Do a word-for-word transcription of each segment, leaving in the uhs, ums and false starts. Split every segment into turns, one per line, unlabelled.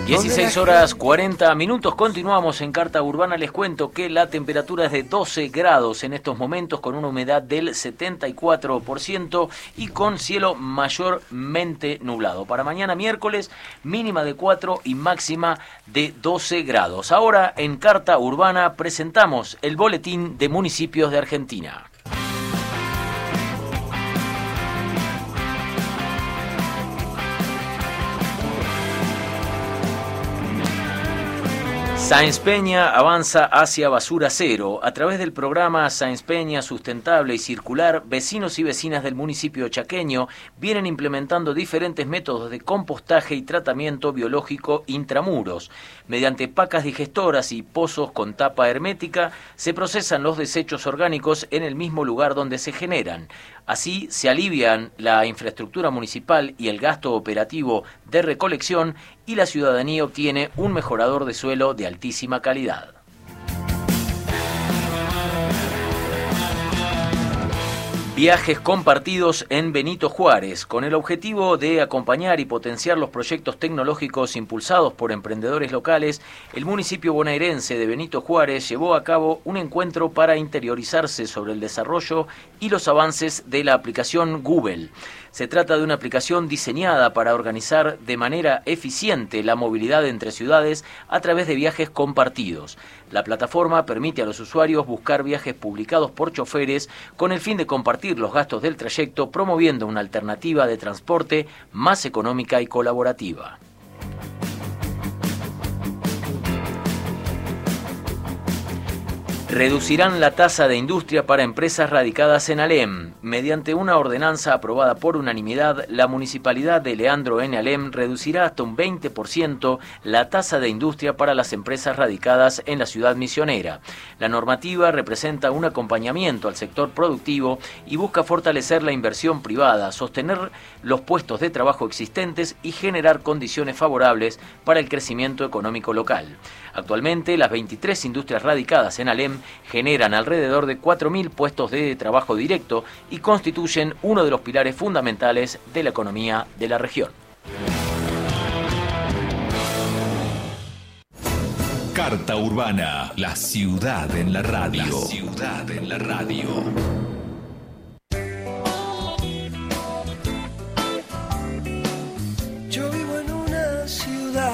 dieciséis horas cuarenta minutos, continuamos en Carta Urbana. Les cuento que la temperatura es de doce grados en estos momentos, con una humedad del setenta y cuatro por ciento y con cielo mayormente nublado. Para mañana miércoles, mínima de cuatro y máxima de doce grados. Ahora en Carta Urbana presentamos el Boletín de Municipios de Argentina. Sáenz Peña avanza hacia basura cero. A través del programa Sáenz Peña Sustentable y Circular, vecinos y vecinas del municipio chaqueño vienen implementando diferentes métodos de compostaje y tratamiento biológico intramuros. Mediante pacas digestoras y pozos con tapa hermética, se procesan los desechos orgánicos en el mismo lugar donde se generan. Así se alivian la infraestructura municipal y el gasto operativo de recolección, y la ciudadanía obtiene un mejorador de suelo de altísima calidad. Viajes compartidos en Benito Juárez. Con el objetivo de acompañar y potenciar los proyectos tecnológicos impulsados por emprendedores locales, el municipio bonaerense de Benito Juárez llevó a cabo un encuentro para interiorizarse sobre el desarrollo y los avances de la aplicación Google. Se trata de una aplicación diseñada para organizar de manera eficiente la movilidad entre ciudades a través de viajes compartidos. La plataforma permite a los usuarios buscar viajes publicados por choferes con el fin de compartir los gastos del trayecto, promoviendo una alternativa de transporte más económica y colaborativa. Reducirán la tasa de industria para empresas radicadas en Alem. Mediante una ordenanza aprobada por unanimidad, la municipalidad de Leandro N. Alem reducirá hasta un veinte por ciento la tasa de industria para las empresas radicadas en la ciudad misionera. La normativa representa un acompañamiento al sector productivo y busca fortalecer la inversión privada, sostener los puestos de trabajo existentes y generar condiciones favorables para el crecimiento económico local. Actualmente, las veintitrés industrias radicadas en Alem generan alrededor de cuatro mil puestos de trabajo directo y constituyen uno de los pilares fundamentales de la economía de la región.
Carta Urbana, la ciudad en la radio. La ciudad en la radio.
Yo vivo en una ciudad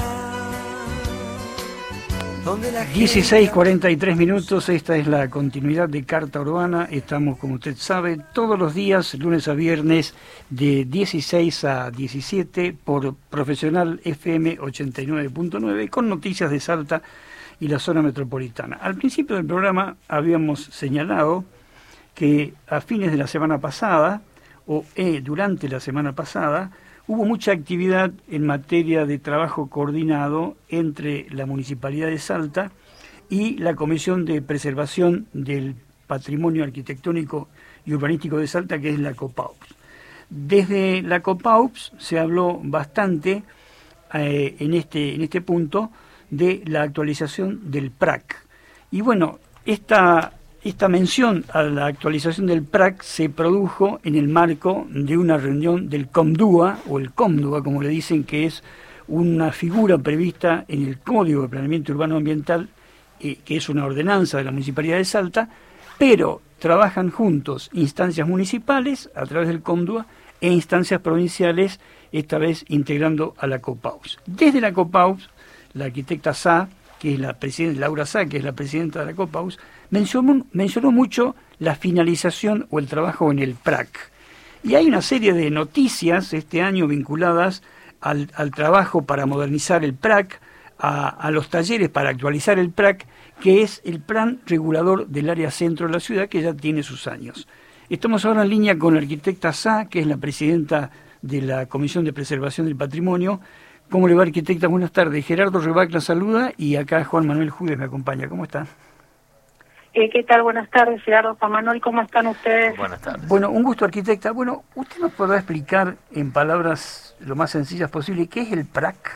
donde la
dieciséis cuarenta y tres minutos, esta es la continuidad de Carta Urbana. Estamos, como usted sabe, todos los días, lunes a viernes, de dieciséis a diecisiete, por Profesional F M ochenta y nueve punto nueve, con noticias de Salta y la zona metropolitana. Al principio del programa habíamos señalado que a fines de la semana pasada, o eh, durante la semana pasada, hubo mucha actividad en materia de trabajo coordinado entre la Municipalidad de Salta y la Comisión de Preservación del Patrimonio Arquitectónico y Urbanístico de Salta, que es la COPAUPS. Desde la COPAUPS se habló bastante eh, en, este, en este punto de la actualización del P R A C. Y bueno, esta... Esta mención a la actualización del P R A C se produjo en el marco de una reunión del COMDUA, o el COMDUA, como le dicen, que es una figura prevista en el Código de Planeamiento Urbano Ambiental, eh, que es una ordenanza de la Municipalidad de Salta, pero trabajan juntos instancias municipales a través del COMDUA e instancias provinciales, esta vez integrando a la COPAUPS. Desde la COPAUPS, la arquitecta Sá, que es la presidenta, Laura Sá, que es la presidenta de la COPAUPS, mencionó, mencionó mucho la finalización o el trabajo en el P R A C. Y hay una serie de noticias este año vinculadas al, al trabajo para modernizar el P R A C, a, a los talleres para actualizar el P R A C, que es el Plan Regulador del Área Centro de la ciudad, que ya tiene sus años. Estamos ahora en línea con la arquitecta Sá, que es la presidenta de la Comisión de Preservación del Patrimonio. ¿Cómo le va, arquitecta? Buenas tardes. Gerardo Rebac la saluda y acá Juan Manuel Judes me acompaña. ¿Cómo está?
Eh, ¿Qué tal? Buenas tardes, Gerardo, Juan Manuel, ¿cómo están ustedes?
Buenas tardes.
Bueno, un gusto, arquitecta. Bueno, ¿usted nos podrá explicar en palabras lo más sencillas posible qué es el P R A C?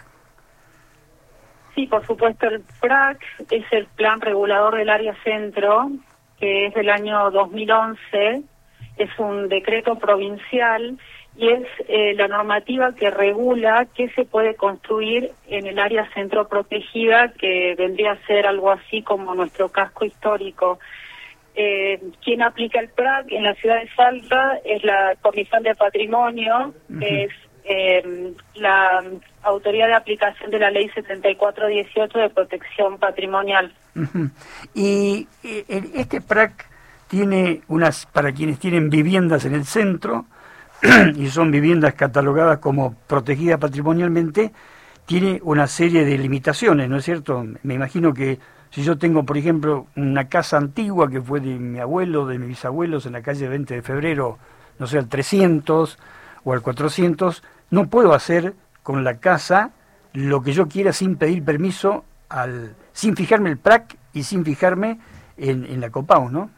Sí, por supuesto, el P R A C es el Plan Regulador del Área Centro, que es del año dos mil once, es un decreto provincial y es eh, la normativa que regula qué se puede construir en el área centro protegida, que vendría a ser algo así como nuestro casco histórico. Eh, quien aplica el P R A C en la ciudad de Salta es la Comisión de Patrimonio, uh-huh. que es eh, la autoridad de aplicación de la Ley setenta y cuatro dieciocho de protección patrimonial.
Uh-huh. Y eh, este P R A C tiene unas, para quienes tienen viviendas en el centro, y son viviendas catalogadas como protegidas patrimonialmente, tiene una serie de limitaciones, ¿no es cierto? Me imagino que si yo tengo, por ejemplo, una casa antigua que fue de mi abuelo, de mis bisabuelos, en la calle veinte de febrero, no sé, al trescientos o al cuatrocientos, no puedo hacer con la casa lo que yo quiera sin pedir permiso, al sin fijarme el P R A C y sin fijarme en, en la COPAUS, ¿no?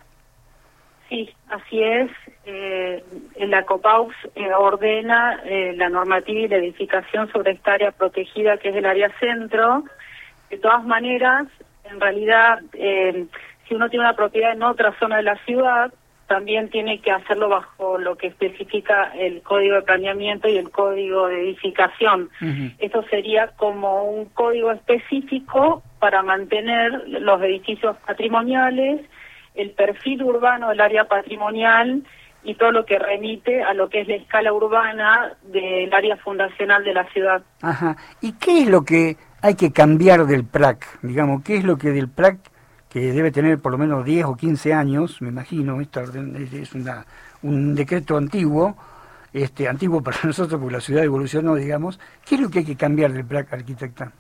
Sí, así es. Eh, la COPAUS eh, ordena eh, la normativa y la edificación sobre esta área protegida que es el área centro. De todas maneras, en realidad, eh, si uno tiene una propiedad en otra zona de la ciudad, también tiene que hacerlo bajo lo que especifica el Código de Planeamiento y el Código de Edificación. Uh-huh. Esto sería como un código específico para mantener los edificios patrimoniales, el perfil urbano del área patrimonial y todo lo que remite a lo que es la escala urbana del área fundacional de la ciudad. Ajá.
¿Y qué es lo que hay que cambiar del P R A C? Digamos, ¿qué es lo que del P R A C, que debe tener por lo menos diez o quince años, me imagino, esta es una, un decreto antiguo, este antiguo para nosotros porque la ciudad evolucionó, digamos, ¿qué es lo que hay que cambiar del P R A C, arquitecta?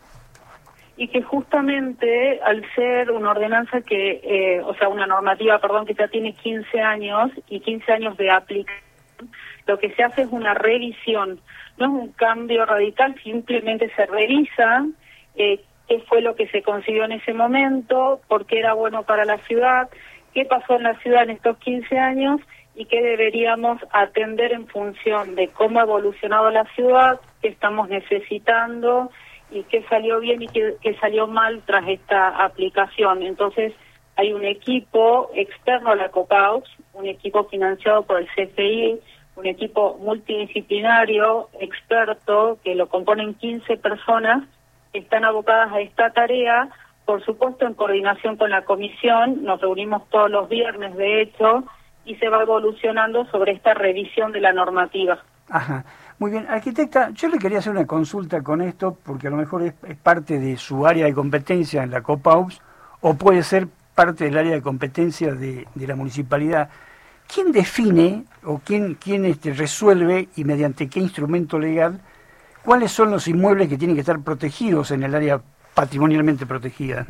Y que justamente al ser una ordenanza que, eh, o sea, una normativa, perdón, que ya tiene quince años y quince años de aplicación, lo que se hace es una revisión, no es un cambio radical, simplemente se revisa eh, qué fue lo que se consiguió en ese momento, por qué era bueno para la ciudad, qué pasó en la ciudad en estos quince años y qué deberíamos atender en función de cómo ha evolucionado la ciudad, qué estamos necesitando y qué salió bien y qué, qué salió mal tras esta aplicación. Entonces, hay un equipo externo a la COPAUS, un equipo financiado por el C F I, un equipo multidisciplinario, experto, que lo componen quince personas, que están abocadas a esta tarea, por supuesto en coordinación con la comisión, nos reunimos todos los viernes, de hecho, y se va evolucionando sobre esta revisión de la normativa.
Ajá. Muy bien, arquitecta, yo le quería hacer una consulta con esto, porque a lo mejor es, es parte de su área de competencia en la COPAUS, o puede ser parte del área de competencia de, de la municipalidad. ¿Quién define o quién, quién este, resuelve y mediante qué instrumento legal cuáles son los inmuebles que tienen que estar protegidos en el área patrimonialmente protegida?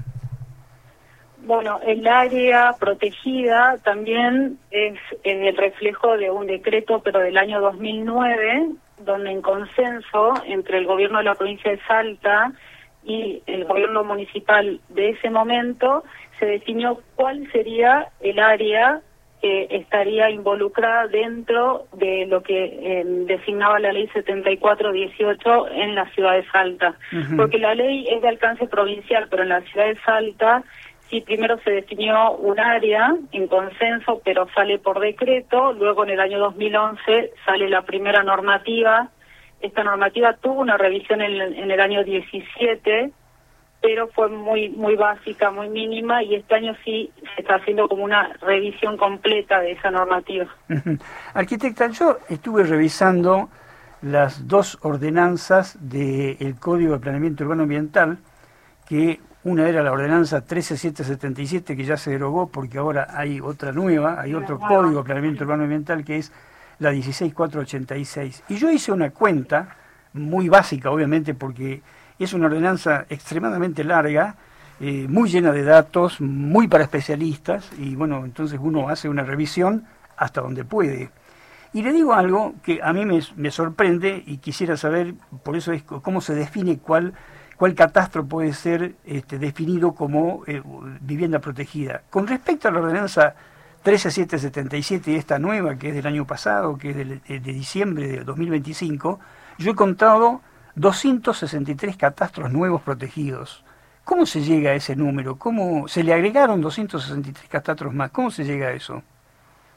Bueno, el área protegida también es el reflejo de un decreto, pero del año dos mil nueve, donde en consenso entre el gobierno de la provincia de Salta y el gobierno municipal de ese momento se definió cuál sería el área que estaría involucrada dentro de lo que eh, designaba la ley setenta y cuatro dieciocho en la ciudad de Salta. Uh-huh. Porque la ley es de alcance provincial, pero en la ciudad de Salta sí primero se definió un área en consenso, pero sale por decreto. Luego en el año dos mil once sale la primera normativa. Esta normativa tuvo una revisión en, en el año diecisiete, pero fue muy muy básica, muy mínima, y este año sí se está haciendo como una revisión completa de esa normativa. Uh-huh.
Arquitecta, yo estuve revisando las dos ordenanzas del Código de Planeamiento Urbano Ambiental, que una era la ordenanza trece mil setecientos setenta y siete, que ya se derogó porque ahora hay otra nueva, hay otro Código de Planeamiento Urbano Ambiental, que es la dieciséis mil cuatrocientos ochenta y seis. Y yo hice una cuenta, muy básica obviamente, porque es una ordenanza extremadamente larga, eh, muy llena de datos, muy para especialistas, y bueno, entonces uno hace una revisión hasta donde puede. Y le digo algo que a mí me, me sorprende y quisiera saber, por eso es cómo se define cuál, cuál catastro puede ser este, definido como eh, vivienda protegida. Con respecto a la ordenanza trece mil setecientos setenta y siete, esta nueva, que es del año pasado, que es de, de, de diciembre de dos mil veinticinco, yo he contado doscientos sesenta y tres catastros nuevos protegidos. ¿Cómo se llega a ese número? ¿Cómo se le agregaron doscientos sesenta y tres catastros más? ¿Cómo se llega a eso?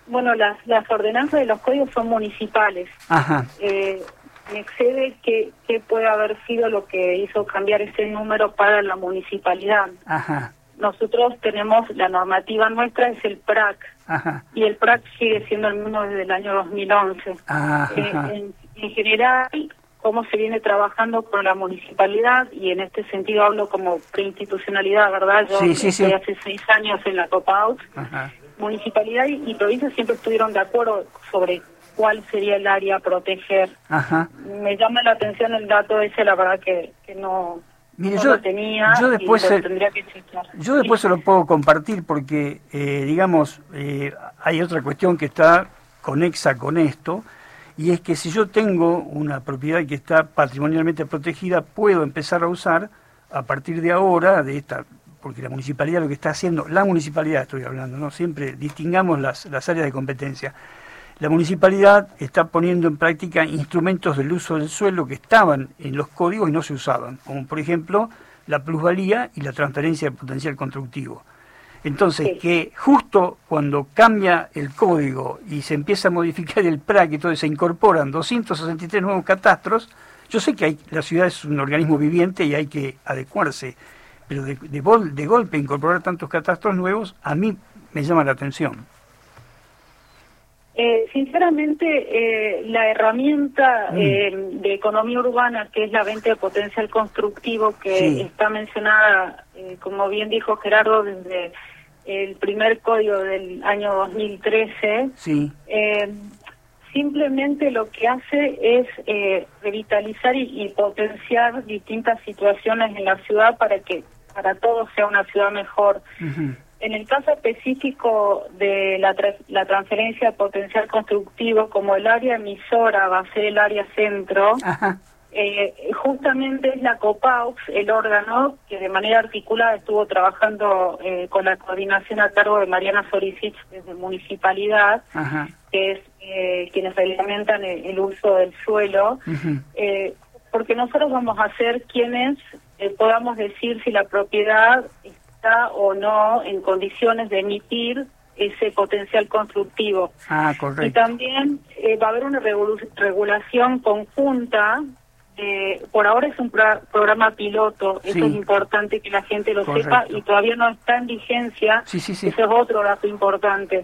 Bueno, las, las ordenanzas de los códigos son municipales.
Ajá.
Eh, me excede qué, qué puede haber sido lo que hizo cambiar ese número para la municipalidad.
Ajá.
Nosotros tenemos, la normativa nuestra es el P R A C.
Ajá.
Y el P R A C sigue siendo el mismo desde el año dos mil once.
Ajá.
Eh, en, en general, cómo se viene trabajando con la municipalidad, y en este sentido hablo como preinstitucionalidad, ¿verdad? Yo
sí, sí,
estoy
sí.
hace seis años en la COPAUX.
Ajá.
Municipalidad y, y provincia siempre estuvieron de acuerdo sobre cuál sería el área a proteger.
Ajá.
Me llama la atención el dato ese, la verdad que, que no,
Mire,
no
yo,
lo tenía
yo después
y lo
se,
tendría que chequear.
yo después se lo puedo compartir porque, eh, digamos, eh, hay otra cuestión que está conexa con esto, y es que si yo tengo una propiedad que está patrimonialmente protegida, puedo empezar a usar a partir de ahora, de esta, porque la municipalidad lo que está haciendo, la municipalidad estoy hablando, ¿no? Siempre distingamos las, las áreas de competencia. La municipalidad está poniendo en práctica instrumentos del uso del suelo que estaban en los códigos y no se usaban, como por ejemplo la plusvalía y la transferencia de potencial constructivo. Entonces, sí, que justo cuando cambia el código y se empieza a modificar el P R A C y todo, se incorporan doscientos sesenta y tres nuevos catastros, yo sé que hay, la ciudad es un organismo viviente y hay que adecuarse, pero de, de, gol, de golpe incorporar tantos catastros nuevos, a mí me llama la atención.
Eh, sinceramente, eh, la herramienta mm. eh, de economía urbana, que es la venta de potencial constructivo, que sí, está mencionada, eh, como bien dijo Gerardo, desde el primer código del año dos mil trece,
sí,
eh, simplemente lo que hace es eh, revitalizar y, y potenciar distintas situaciones en la ciudad para que para todos sea una ciudad mejor. Uh-huh. En el caso específico de la, tra la transferencia de potencial constructivo, como el área emisora va a ser el área centro, eh, justamente es la COPAUX, el órgano que de manera articulada estuvo trabajando eh, con la coordinación a cargo de Mariana Soricich desde Municipalidad, Ajá. que es eh, quienes reglamentan el, el uso del suelo, uh-huh. eh, porque nosotros vamos a ser quienes eh, podamos decir si la propiedad está o no en condiciones de emitir ese potencial constructivo.
Ah, correcto.
Y también eh, va a haber una regulación conjunta. Eh, por ahora es un pro programa piloto, sí, eso es importante que la gente lo correcto. sepa, y todavía no está en vigencia,
sí, sí, sí.
Eso es otro dato importante.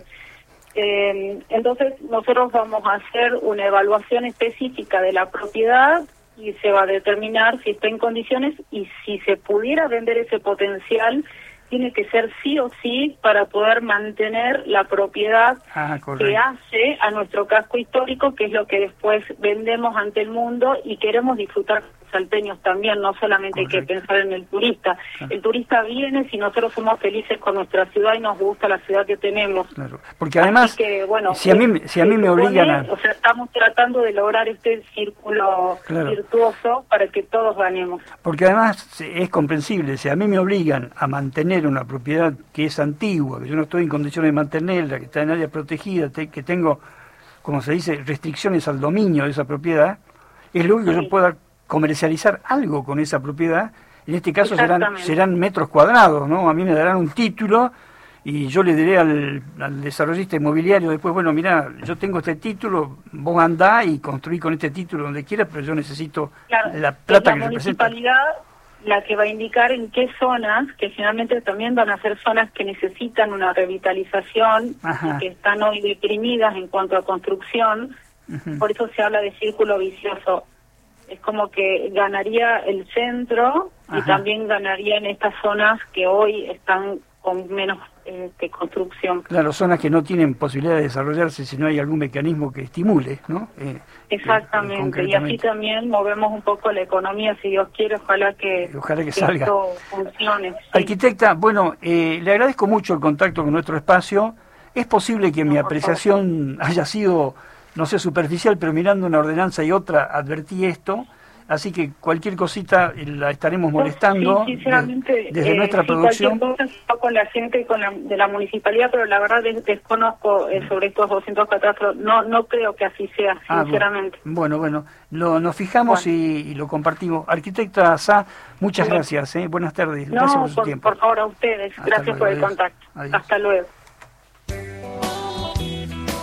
Eh, entonces nosotros vamos a hacer una evaluación específica de la propiedad y se va a determinar si está en condiciones, y si se pudiera vender ese potencial, tiene que ser sí o sí para poder mantener la propiedad ah, que hace a nuestro casco histórico, que es lo que después vendemos ante el mundo y queremos disfrutar los salteños también, no solamente hay que pensar en el turista. Claro. El turista viene si nosotros somos felices con nuestra ciudad y nos gusta la ciudad que tenemos.
Claro. Porque además,
que, bueno,
si a mí, si a mí me
supone,
obligan a...
O sea, estamos tratando de lograr este círculo claro. virtuoso para que todos ganemos.
Porque además es comprensible, si a mí me obligan a mantener una propiedad que es antigua, que yo no estoy en condiciones de mantenerla, que está en área protegida, te, que tengo, como se dice, restricciones al dominio de esa propiedad, es lógico que sí. yo pueda comercializar algo con esa propiedad. En este caso serán, serán metros cuadrados, ¿no? A mí me darán un título y yo le diré al, al desarrollista inmobiliario después, bueno, mira, yo tengo este título, vos andá y construí con este título donde quieras, pero yo necesito claro, la plata
la
que
representa. La municipalidad la que va a indicar en qué zonas, que finalmente también van a ser zonas que necesitan una revitalización, y que están hoy deprimidas en cuanto a construcción, uh-huh. por eso se habla de círculo vicioso. Es como que ganaría el centro Ajá. y también ganaría en estas zonas que hoy están con menos eh, que construcción.
Claro, zonas que no tienen posibilidad de desarrollarse si no hay algún mecanismo que estimule, ¿no? Eh,
Exactamente, eh, y así también movemos un poco la economía, si Dios quiere, ojalá que,
ojalá que, que
salga. Esto funcione. Sí.
Arquitecta, bueno, eh, le agradezco mucho el contacto con nuestro espacio. Es posible que no, mi apreciación haya sido, no sé, superficial, pero mirando una ordenanza y otra advertí esto. Así que cualquier cosita la estaremos molestando
sí, sinceramente,
de, desde
eh,
nuestra
sí,
producción.
Cualquier cosa con la gente con la, de la municipalidad, pero la verdad des, desconozco eh, sobre estos doscientos catastros. No no creo que así sea, sinceramente.
Ah, bueno, bueno, lo, nos fijamos bueno. y, y lo compartimos. Arquitecta Sá, muchas bueno. gracias. Eh. Buenas tardes.
No,
gracias por su
por,
tiempo.
por favor, a ustedes. Hasta gracias luego. por el Adiós. contacto. Adiós. Hasta luego.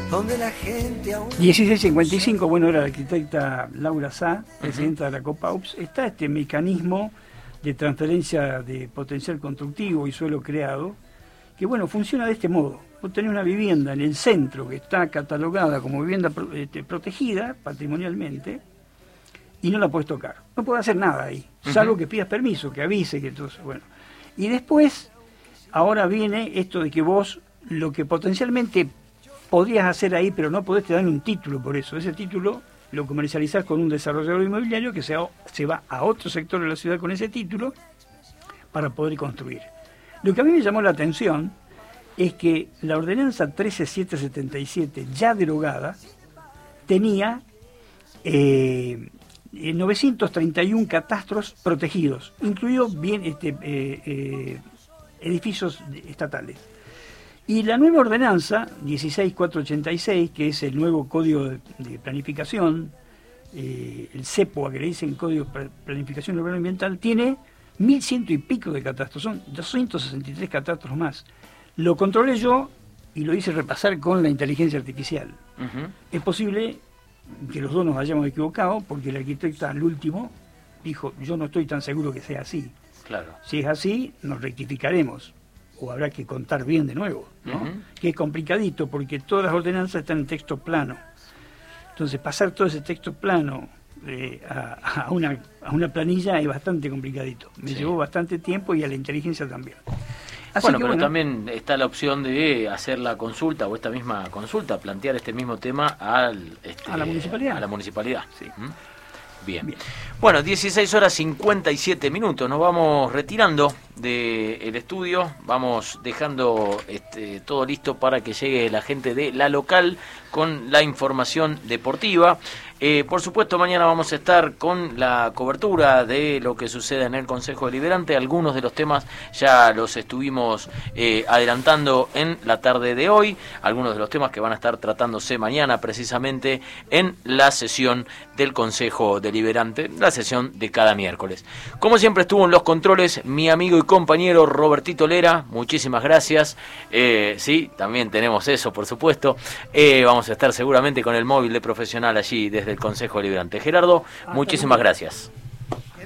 donde la gente aún...
dieciséis cincuenta y cinco, bueno, era la arquitecta Laura Sá, presidenta uh-huh. de la COPAUPS. Está este mecanismo de transferencia de potencial constructivo y suelo creado, que bueno, funciona de este modo. Vos tenés una vivienda en el centro que está catalogada como vivienda pro, este, protegida patrimonialmente y no la podés tocar. No podés hacer nada ahí, uh-huh. salvo que pidas permiso, que avise, que entonces, bueno. Y después, ahora viene esto de que vos lo que potencialmente podrías hacer ahí, pero no podés, te dan un título por eso. Ese título lo comercializás con un desarrollador inmobiliario que se, se va a otro sector de la ciudad con ese título para poder construir. Lo que a mí me llamó la atención es que la ordenanza trece mil setecientos setenta y siete, ya derogada, tenía eh, novecientos treinta y uno catastros protegidos, incluidos bien este, eh, eh, edificios estatales. Y la nueva ordenanza, dieciséis mil cuatrocientos ochenta y seis, que es el nuevo Código de, de Planificación, eh, el CEPOA, que le dicen Código de Planificación Urbana Ambiental, tiene mil ciento y pico de catastros, son doscientos sesenta y tres catastros más. Lo controlé yo y lo hice repasar con la inteligencia artificial. Uh-huh. Es posible que los dos nos hayamos equivocado, porque la arquitecta al último dijo, yo no estoy tan seguro que sea así.
Claro.
Si es así, nos rectificaremos. O habrá que contar bien de nuevo, ¿no? Uh-huh. Que es complicadito porque todas las ordenanzas están en texto plano. Entonces pasar todo ese texto plano eh, a, a, una, a una planilla es bastante complicadito. Me sí. llevó bastante tiempo y a la inteligencia también. Así
bueno,
que,
pero
bueno,
también está la opción de hacer la consulta o esta misma consulta, plantear este mismo tema al, este,
a la municipalidad.
A la municipalidad.
Sí.
¿Mm? Bien.
Bien.
Bueno, dieciséis horas cincuenta y siete minutos. Nos vamos retirando del estudio. Vamos dejando este, todo listo para que llegue la gente de La Local con la información deportiva. Eh, por supuesto, mañana vamos a estar con la cobertura de lo que sucede en el Consejo Deliberante. Algunos de los temas ya los estuvimos eh, adelantando en la tarde de hoy. Algunos de los temas que van a estar tratándose mañana precisamente en la sesión del Consejo Deliberante, la sesión de cada miércoles. Como siempre estuvo en los controles mi amigo y compañero Robertito Lera. Muchísimas gracias. Eh, sí, también tenemos eso, por supuesto. Eh, vamos a estar seguramente con el móvil de profesional allí desde el Consejo Deliberante. Gerardo, muchísimas gracias.